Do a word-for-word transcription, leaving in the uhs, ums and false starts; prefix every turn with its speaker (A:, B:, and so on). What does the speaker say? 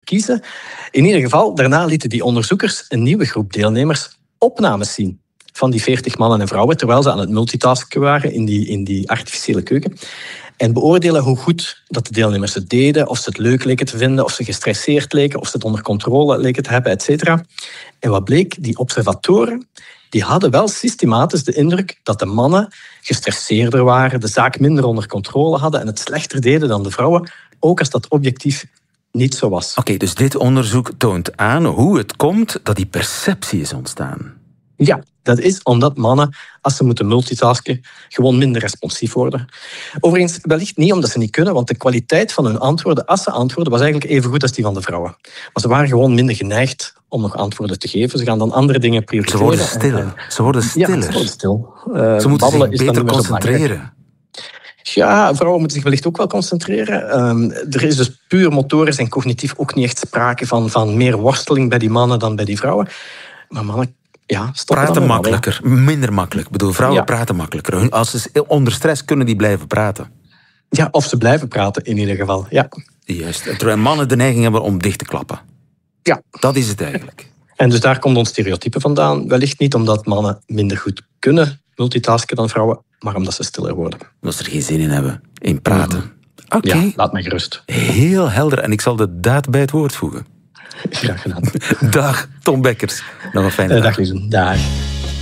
A: kiezen. In ieder geval, daarna lieten die onderzoekers een nieuwe groep deelnemers opnames zien van die veertig mannen en vrouwen, terwijl ze aan het multitasken waren in die, in die artificiële keuken. En beoordelen hoe goed dat de deelnemers het deden, of ze het leuk leken te vinden, of ze gestresseerd leken, of ze het onder controle leken te hebben, et cetera. En wat bleek? Die observatoren die hadden wel systematisch de indruk dat de mannen gestresseerder waren, de zaak minder onder controle hadden en het slechter deden dan de vrouwen, ook als dat objectief niet zo was.
B: Oké, okay, dus dit onderzoek toont aan hoe het komt dat die perceptie is ontstaan.
A: Ja, dat is omdat mannen, als ze moeten multitasken, gewoon minder responsief worden. Overigens, wellicht niet omdat ze niet kunnen, want de kwaliteit van hun antwoorden, als ze antwoorden, was eigenlijk even goed als die van de vrouwen. Maar ze waren gewoon minder geneigd om nog antwoorden te geven. Ze gaan dan andere dingen prioriteren.
B: Ze worden stiller. Ze worden stiller.
A: Ja, ze worden stil. Uh,
B: ze moeten zich beter
A: niet
B: concentreren.
A: Ja, vrouwen moeten zich wellicht ook wel concentreren. Um, er is dus puur motorisch en cognitief ook niet echt sprake van, van meer worsteling bij die mannen dan bij die vrouwen. Maar mannen ja,
B: praten makkelijker, wel. Minder makkelijk. Ik bedoel, vrouwen ja. praten makkelijker. Als ze onder stress kunnen die blijven praten.
A: Ja, of ze blijven praten in ieder geval, ja.
B: Juist, terwijl mannen de neiging hebben om dicht te klappen.
A: Ja.
B: Dat is het eigenlijk.
A: En dus daar komt ons stereotype vandaan. Wellicht niet omdat mannen minder goed kunnen multitasken dan vrouwen, maar omdat ze stiller worden.
B: Omdat ze er geen zin in hebben, in praten. Mm. Oké.
A: Okay. Ja, laat mij gerust.
B: Heel helder. En ik zal de daad bij het woord voegen.
A: Graag gedaan.
B: Dag, Tom Bekkers. Nog een fijne
A: uh,
B: dag.
A: Dag, Liesen. Dag.